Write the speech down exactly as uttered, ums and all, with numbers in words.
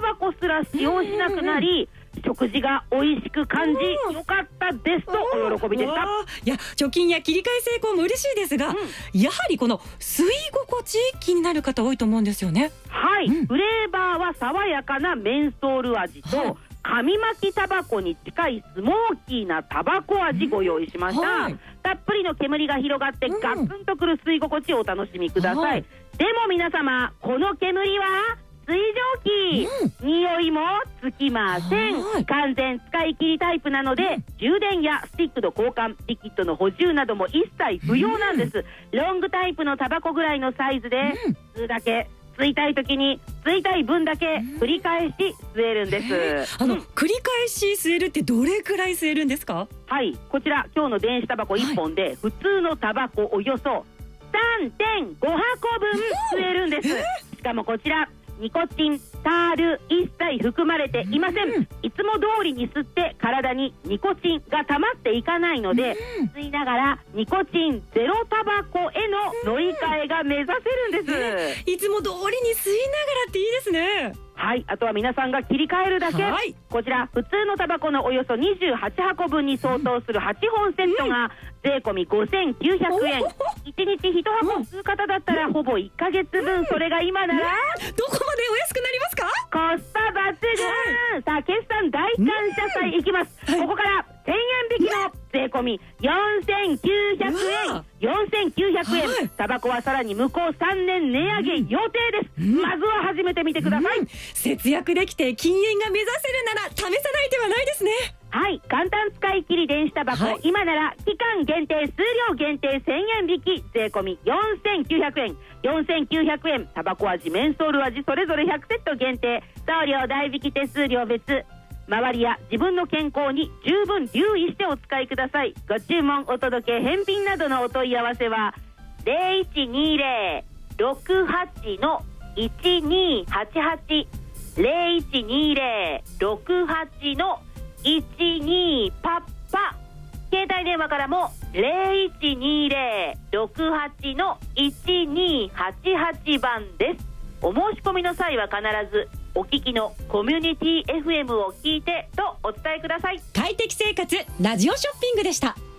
バコすら使用しなくなり、食事が美味しく感じ、よかったですとお喜びでした。 いや、貯金や切り替え成功も嬉しいですが、うん、やはりこの吸い心地気になる方多いと思うんですよね。 はい、うん、フレーバーは爽やかなメンソール味と、はい、紙巻きタバコに近いスモーキーなタバコ味ご用意しました、うんはい、たっぷりの煙が広がってガツンとくる吸い心地をお楽しみください、はい、でも皆様、この煙は水蒸気、うん、匂いもつきません。完全使い切りタイプなので、うん、充電やスティックの交換、リキッドの補充なども一切不要なんです、うん、ロングタイプのタバコぐらいのサイズで、うん、吸うだけ、吸いたい時に吸いたい分だけ繰り返し吸えるんです、 あの、うん、繰り返し吸えるってどれくらい吸えるんですか？ はい、こちら今日の電子タバコいっぽんで、はい、普通のタバコおよそ さんてんご 箱分吸えるんです、しかもこちらニコチン、タール一切含まれていません、うん、いつも通りに吸って体にニコチンが溜まっていかないので、うん、吸いながらニコチンゼロタバコへの乗り換えが目指せるんです、 うん、いつも通りに吸いながらっていいですね。 はい、あとは皆さんが切り替えるだけ、はい、こちら普通のタバコのおよそにじゅうはちはこぶんに相当するはちほんセットが税込みごせんきゅうひゃくえん、いちにちいちはこ吸う方だったらほぼいっかげつぶん、それが今ならどこまでお安くなりますか？ コスパ抜群、さあ決算大感謝祭いきます、はい、ここからせんえん引きの税込みよんせんきゅうひゃくえん、よんせんきゅうひゃくえん、はい、タバコはさらに向こうさんねん値上げ予定です、うん、まずは始めてみてください、うん、 節約できて禁煙が目指せるなら試さない手はないですね。 はい、簡単使い切り電子タバコ、はい、今なら期間限定、数量限定せんえん引き、税込みよんせんきゅうひゃくえん、よんせんきゅうひゃくえん、タバコ味、メンソール味それぞれひゃくセット限定、送料代引き手数料別、周りや自分の健康に十分留意してお使いください。ご注文、お届け、返品などのお問い合わせはゼロいちにゼロ ろくはち のいちにはちはち ゼロいちにゼロ ろくはち のいちにパッパ、携帯電話からもゼロいちにゼロ ろくはち のいちにはちはちばんです。お申し込みの際は必ずお聞きのコミュニティ エフエム を聞いてとお伝えください。 快適生活ラジオショッピングでした。